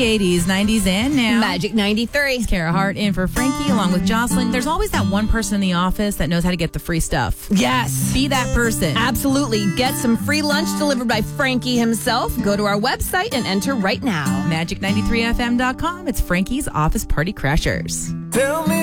80s, 90s, and now. Magic 93. It's Kara Hart in for Frankie, along with Jocelyn. There's always that one person in the office that knows how to get the free stuff. Yes. Be that person. Absolutely. Get some free lunch delivered by Frankie himself. Go to our website and enter right now. Magic93fm.com. It's Frankie's Office Party Crashers. Tell me